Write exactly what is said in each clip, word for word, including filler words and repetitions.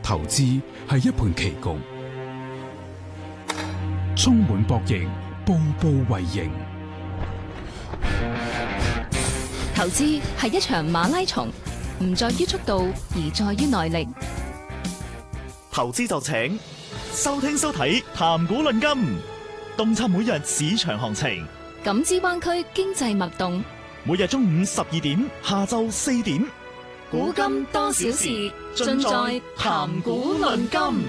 投資係一盤棋局，充滿博弈，步步為營。 投資係一場馬拉松，唔在於速度，而在於耐力。 投資就請收聽收睇談股論金，洞察每日市場行情， 感知灣區經濟脈動。 每日中午十二點，下晝四點， 古今多少事，盡在談股論金。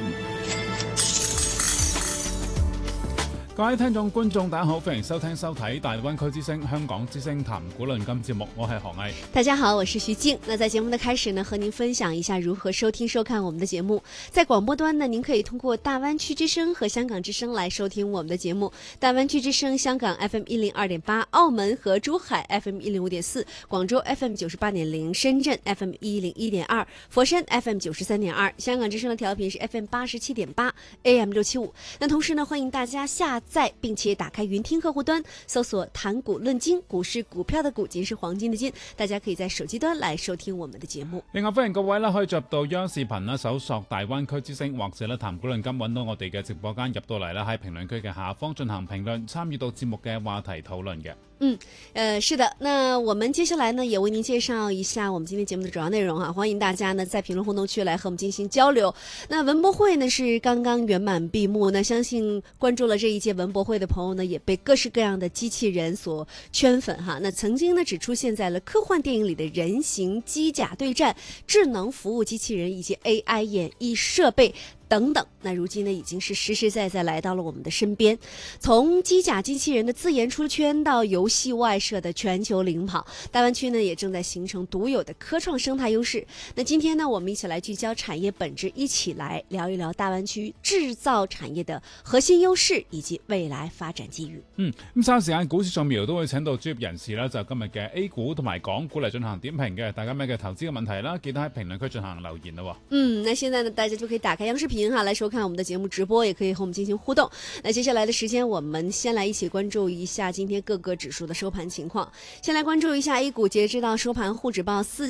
各位聽眾觀眾大家好，歡迎收聽收睇大灣區之聲香港之聲談股論金節目，我係何毅。 大家好，我是徐靜。那在節目的開始呢，和您分享一下如何收聽收看我們的節目。在廣播端呢，您可以通過大灣區之聲和香港之聲來收聽我們的節目。大灣區之聲香港 F M 一零二點八，澳門和珠海 F M 一零五點四，廣州 F M 九十八點零，深圳 F M 一零一點二，佛山 F M 九十三點二，香港之聲的調頻是 F M 八十七點八 A M 六七五。那同時呢，歡迎大家下載並且打開雲聽客戶端，搜索談股論金，股市股票的股，金是黃金的金，大家可以在手機端來收聽我們的節目。 另外歡迎各位啦，可以進入到央視頻啦，搜索大灣區之聲或者咧談股論金，揾到我哋嘅直播間，入到嚟啦，喺評論區嘅下方進行評論，參與到節目嘅話題討論嘅。 嗯，呃，是的，那我們接下來呢，也為您介紹一下我們今天節目的主要內容哈，歡迎大家呢在評論互動區來和我們進行交流。那文博會呢是剛剛圓滿閉幕，那相信關注了這一屆文博會的朋友呢，也被各式各樣的機器人所圈粉哈。那曾經呢只出現在了科幻電影裏的人形機甲對戰、智能服務機器人以及 A I 演繹設備等等，那如今呢已經是實實在在來到了我們的身邊。從機甲機器人的自研出圈到遊戲外設的全球領跑，大灣區呢也正在形成獨有的科創生態優勢。那今天呢，我們一起來聚焦產業本質，一起來聊一聊大灣區製造產業的核心優勢以及未來發展機遇。 嗯，咁稍後時間股市上面都會請到專業人士啦，就今日嘅 A 股同埋港股嚟進行點評嘅。大家咩嘅投資嘅問題啦，記得喺評論區進行留言啦。 嗯，那現在呢，大家就可以打開央視頻哈來收看我們的節目直播，也可以和我們進行互動。那接下來的時間，我們先來一起關注一下今天各個指數的收盤情況。先來關注一下 A 股，截至到收盤，滬指報四